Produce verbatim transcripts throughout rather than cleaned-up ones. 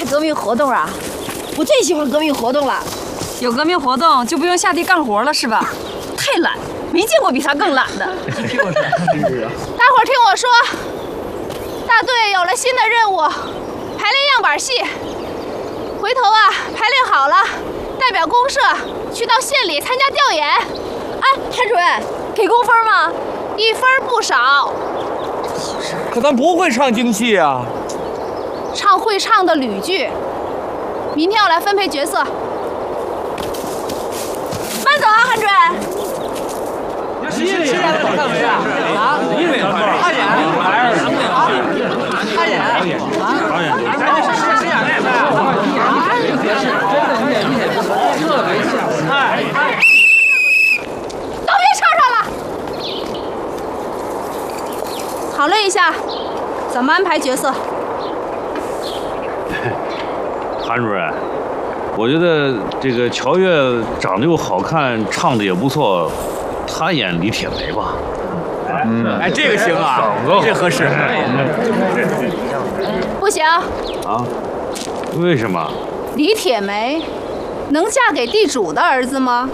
革命活动啊！我最喜欢革命活动了。 有革命活动就不用下地干活了，是吧？ 太懒，没见过比他更懒的。 就是啊。 大伙儿听我说，大队有了新的任务，排练样板戏。回头啊，排练好了，代表公社去到县里参加调研。 哎，韩主任，给工分吗？ 一分不少。 可咱不会唱京戏啊。 唱会唱的吕剧。明天我来分配角色。 慢走啊，韩主任。 是是是，看谁啊？啊，因为他演，啊，他演，导演，导演，咱这是是演练的，这个合适，真的你演你演特别像，太。 都别吵吵了，讨论一下怎么安排角色。 韩主任，我觉得这个乔越长得又好看，唱的也不错，他演李铁梅吧。 嗯，哎，这个行啊，这合适。 不行啊？为什么？ 李铁梅能嫁给地主的儿子吗？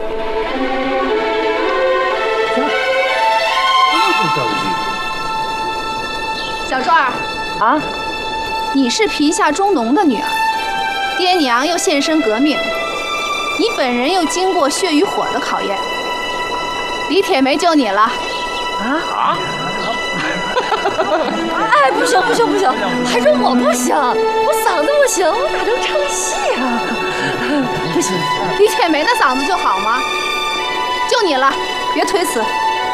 小壮儿啊， 你是贫下中农的女儿，爹娘又献身革命，你本人又经过血与火的考验，李铁梅就你了。 啊啊！哎，不行不行不行，还说我不行，我嗓子不行，我哪能唱戏啊？不行， 李铁梅的嗓子就好吗？就你了，别推辞。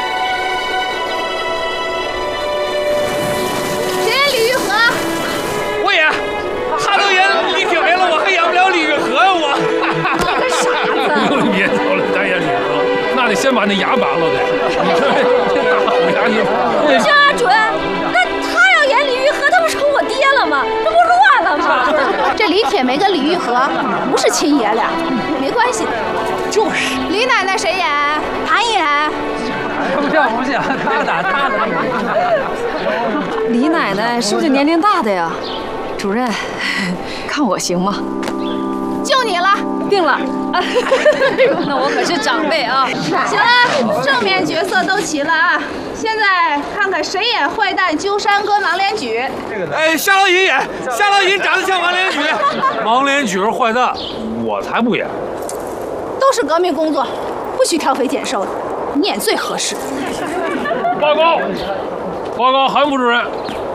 谁演李玉和？ 我演，他都演李铁梅了，我还演不了李玉和呀我。 你个傻子！ 别挑了，咱演李玉和，那得先把那牙拔了得。你这这大虎牙你。 不行啊，主任，那他要演李玉和，他不成我爹了吗？这不乱了吗？ 这李铁梅跟李玉和不是亲爷俩，没关系。 就是。 李奶奶谁演？韩演。 不行不行，他打他的。 李奶奶是不是年龄大的呀？主任，看我行吗？ 就你了， 定了。那我可是长辈啊。 行了，正面角色都齐了啊，现在看看谁演坏蛋鸠山跟王连举。 哎，夏老尹演，夏老尹长得像王连举。王连举是坏蛋，我才不演。 都是革命工作，不许挑肥拣瘦的，你演最合适。 报告，报告韩副主任，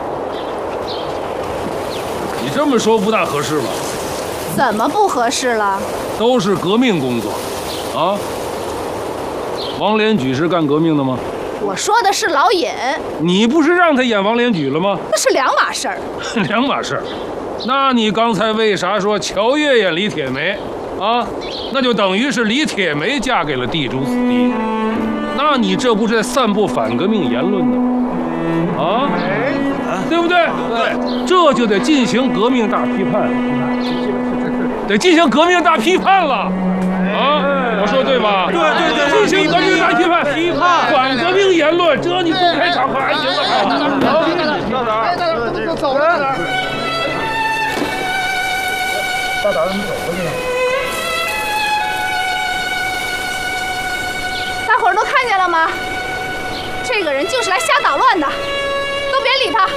你这么说不大合适吧？ 怎么不合适了？ 都是革命工作，啊？王连举是干革命的吗？ 我说的是老尹。 你不是让他演王连举了吗？ 那是两码事儿。 两码事儿。那你刚才为啥说乔越演李铁梅？啊，那就等于是李铁梅嫁给了地主子弟，那你这不是在散布反革命言论呢？啊，对不对？对，这就得进行革命大批判，得进行革命大批判了。啊，我说对吧？ 对对对， 进行革命大批判， 批判反革命言论，这你公开场合还行吗？ 大胆，大走了点。大胆，你走过去。 大伙儿都看见了吗？这个人就是来瞎捣乱的，都别理他。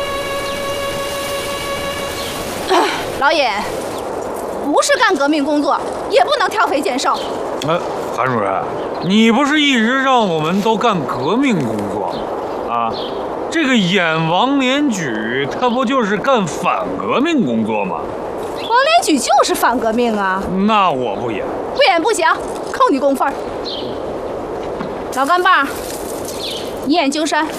老尹，不是干革命工作，也不能挑肥拣瘦。 呃，韩主任，你不是一直让我们都干革命工作吗？啊，这个演王连举，他不就是干反革命工作吗？ 王连举就是反革命啊！ 那我不演， 不演不行，扣你工分。老干棒，你演鸠山。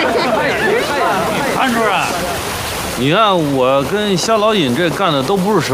韩主任，你看我跟夏老尹这干的都不是什么。